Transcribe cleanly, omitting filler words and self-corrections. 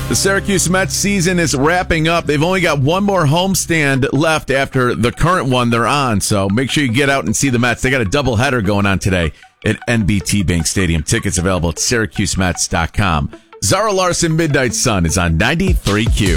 The Syracuse Mets season is wrapping up. They've only got one more homestand left after the current one they're on, so make sure you get out and see the Mets. They got a doubleheader going on today at NBT Bank Stadium. Tickets available at SyracuseMets.com. Zara Larson, Midnight Sun is on 93Q.